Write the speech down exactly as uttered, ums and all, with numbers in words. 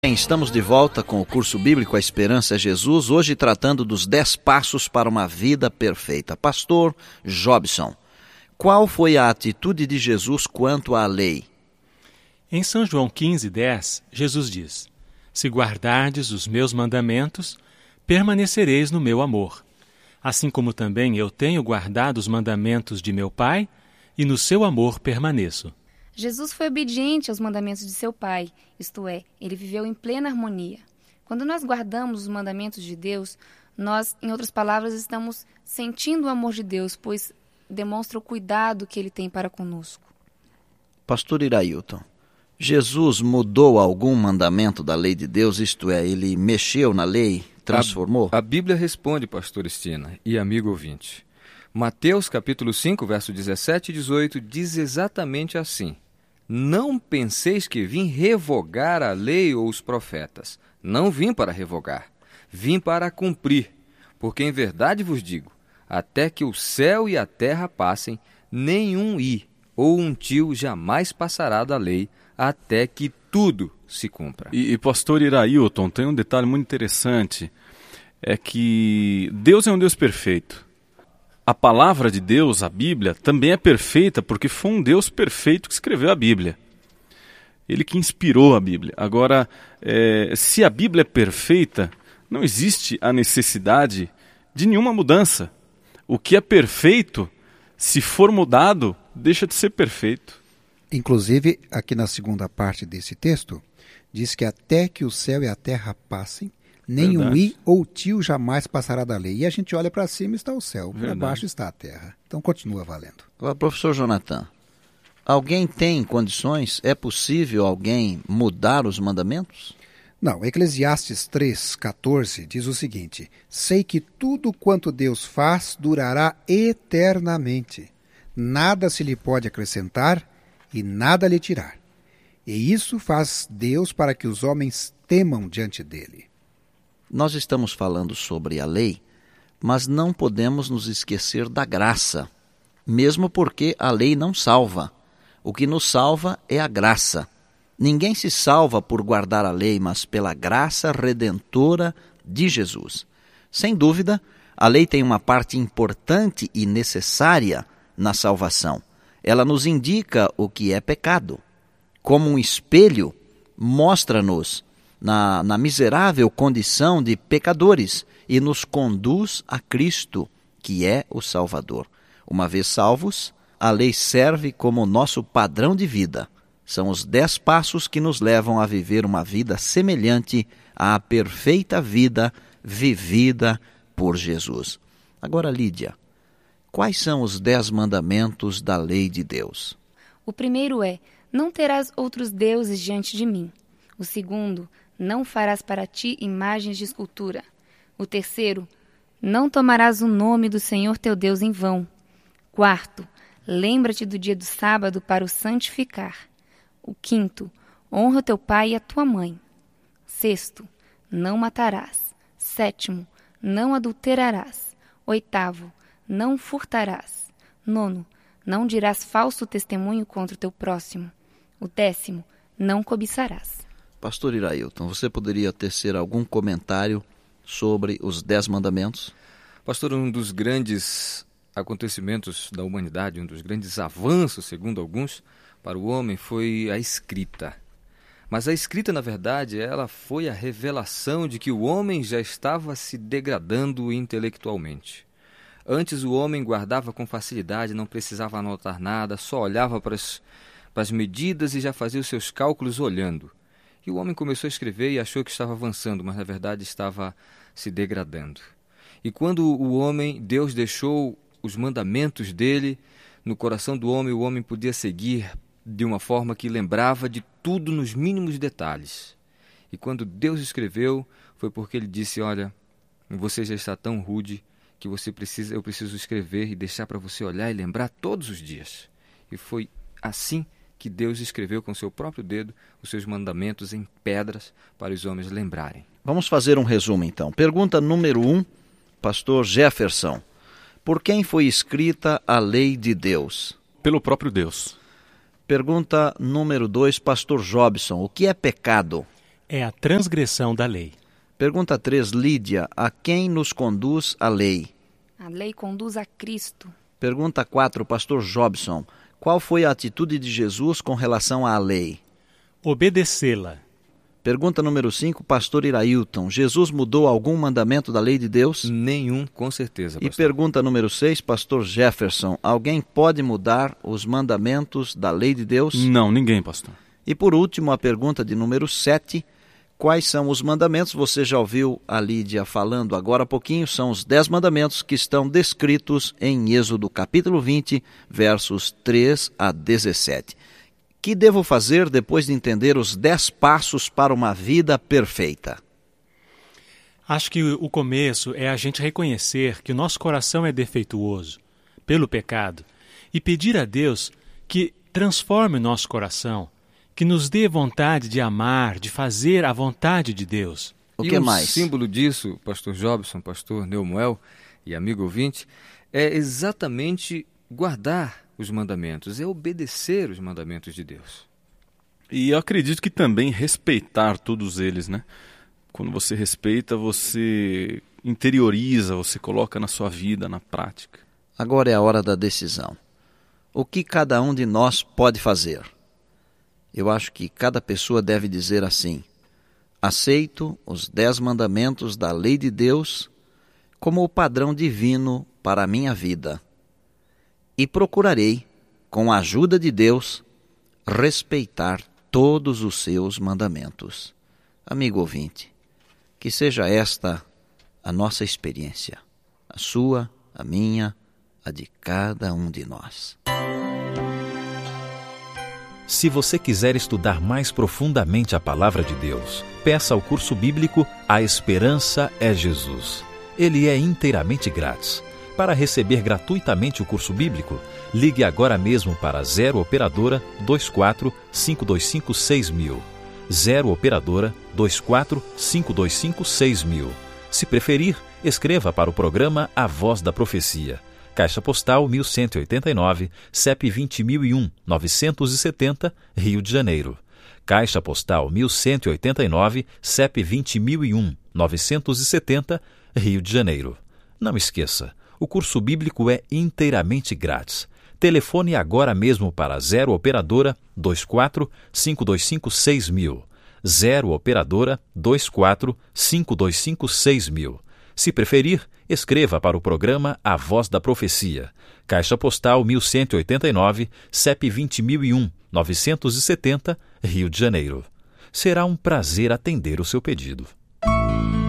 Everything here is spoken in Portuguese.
Bem, estamos de volta com o curso bíblico A Esperança é Jesus, hoje tratando dos dez passos para uma vida perfeita. Pastor Jobson, qual foi a atitude de Jesus quanto à lei? Em São João quinze, dez, Jesus diz: Se guardardes os meus mandamentos, permanecereis no meu amor. Assim como também eu tenho guardado os mandamentos de meu Pai, e no seu amor permaneço. Jesus foi obediente aos mandamentos de seu Pai, isto é, ele viveu em plena harmonia. Quando nós guardamos os mandamentos de Deus, nós, em outras palavras, estamos sentindo o amor de Deus, pois demonstra o cuidado que ele tem para conosco. Pastor Irailton, Jesus mudou algum mandamento da lei de Deus, isto é, ele mexeu na lei, transformou? A, a Bíblia responde, pastor Estina e amigo ouvinte. Mateus capítulo cinco, verso dezessete e dezoito, diz exatamente assim: Não penseis que vim revogar a lei ou os profetas. Não vim para revogar, vim para cumprir. Porque em verdade vos digo, até que o céu e a terra passem, nenhum i ou um tio jamais passará da lei, até que tudo se cumpra. E, e pastor Irailton, tem um detalhe muito interessante, é que Deus é um Deus perfeito. A palavra de Deus, a Bíblia, também é perfeita porque foi um Deus perfeito que escreveu a Bíblia. Ele que inspirou a Bíblia. Agora, é, se a Bíblia é perfeita, não existe a necessidade de nenhuma mudança. O que é perfeito, se for mudado, deixa de ser perfeito. Inclusive, aqui na segunda parte desse texto, diz que até que o céu e a terra passem, nenhum Verdade. i ou tio jamais passará da lei. E a gente olha para cima e está o céu, para baixo está a terra. Então continua valendo. Agora, professor Jonathan, alguém tem condições, é possível alguém mudar os mandamentos? Não, Eclesiastes três, catorze diz o seguinte: Sei que tudo quanto Deus faz durará eternamente. Nada se lhe pode acrescentar e nada lhe tirar. E isso faz Deus para que os homens temam diante dele. Nós estamos falando sobre a lei, mas não podemos nos esquecer da graça, mesmo porque a lei não salva. O que nos salva é a graça. Ninguém se salva por guardar a lei, mas pela graça redentora de Jesus. Sem dúvida, a lei tem uma parte importante e necessária na salvação. Ela nos indica o que é pecado. Como um espelho, mostra-nos Na, na miserável condição de pecadores e nos conduz a Cristo, que é o Salvador. Uma vez salvos, a lei serve como nosso padrão de vida. São os dez passos que nos levam a viver uma vida semelhante à perfeita vida vivida por Jesus. Agora, Lídia, quais são os dez mandamentos da lei de Deus? O primeiro é: não terás outros deuses diante de mim. O segundo: não farás para ti imagens de escultura. O terceiro: não tomarás o nome do Senhor teu Deus em vão. Quarto: lembra-te do dia do sábado para o santificar. O quinto: honra o teu pai e a tua mãe. Sexto: não matarás. Sétimo: não adulterarás. Oitavo: não furtarás. Nono: não dirás falso testemunho contra o teu próximo. O décimo: não cobiçarás. Pastor Irailton, você poderia tecer algum comentário sobre os dez mandamentos? Pastor, um dos grandes acontecimentos da humanidade, um dos grandes avanços, segundo alguns, para o homem foi a escrita. Mas a escrita, na verdade, ela foi a revelação de que o homem já estava se degradando intelectualmente. Antes o homem guardava com facilidade, não precisava anotar nada, só olhava para as, para as medidas e já fazia os seus cálculos olhando. E o homem começou a escrever e achou que estava avançando, mas na verdade estava se degradando. E quando o homem, Deus deixou os mandamentos dele no coração do homem, o homem podia seguir de uma forma que lembrava de tudo nos mínimos detalhes. E quando Deus escreveu, foi porque ele disse: olha, você já está tão rude que você precisa, eu preciso escrever e deixar para você olhar e lembrar todos os dias. E foi assim que Deus escreveu com seu próprio dedo os seus mandamentos em pedras para os homens lembrarem. Vamos fazer um resumo então. Pergunta número um, pastor Jefferson. Por quem foi escrita a lei de Deus? Pelo próprio Deus. Pergunta número dois, pastor Jobson. O que é pecado? é a transgressão da lei. Pergunta três, Lídia. A quem nos conduz a lei? A lei conduz a Cristo. Pergunta quatro, pastor Jobson. Qual foi a atitude de Jesus com relação à lei? Obedecê-la. Pergunta número cinco, pastor Irailton. Jesus mudou algum mandamento da lei de Deus? Nenhum, com certeza, E pastor. pergunta número seis, pastor Jefferson. Alguém pode mudar os mandamentos da lei de Deus? Não, ninguém, pastor. E por último, a pergunta de número sete. Quais são os mandamentos? Você já ouviu a Lídia falando agora há pouquinho. São os dez mandamentos que estão descritos em Êxodo capítulo vinte, versos três a dezessete. Que devo fazer depois de entender os dez passos para uma vida perfeita? Acho que o começo é a gente reconhecer que o nosso coração é defeituoso pelo pecado e pedir a Deus que transforme o nosso coração, que nos dê vontade de amar, de fazer a vontade de Deus. O e que um mais? símbolo disso, pastor Jobson, pastor Neumoel e amigo ouvinte, é exatamente guardar os mandamentos, é obedecer os mandamentos de Deus. E eu acredito que também respeitar todos eles, né? Quando você respeita, você interioriza, você coloca na sua vida, na prática. Agora é a hora da decisão. O que cada um de nós pode fazer? Eu acho que cada pessoa deve dizer assim: aceito os dez mandamentos da lei de Deus como o padrão divino para a minha vida e procurarei, com a ajuda de Deus, respeitar todos os seus mandamentos. Amigo ouvinte, que seja esta a nossa experiência, a sua, a minha, a de cada um de nós. Se você quiser estudar mais profundamente a Palavra de Deus, peça ao curso bíblico A Esperança é Jesus. Ele é inteiramente grátis. Para receber gratuitamente o curso bíblico, ligue agora mesmo para zero Operadora dois quatro cinco dois cinco seis mil. zero Operadora dois quatro cinco dois cinco seis mil. Se preferir, escreva para o programa A Voz da Profecia. Caixa Postal mil cento e oitenta e nove, C E P vinte mil e um, novecentos e setenta, Rio de Janeiro. Caixa Postal mil cento e oitenta e nove, C E P vinte mil e um, novecentos e setenta, Rio de Janeiro. Não esqueça, o curso bíblico é inteiramente grátis. Telefone agora mesmo para zero Operadora dois quatro cinco dois cinco seis mil. zero Operadora dois quatro cinco dois cinco seis mil. Se preferir, escreva para o programa A Voz da Profecia. Caixa Postal mil cento e oitenta e nove, C E P vinte mil e um, novecentos e setenta, Rio de Janeiro. Será um prazer atender o seu pedido.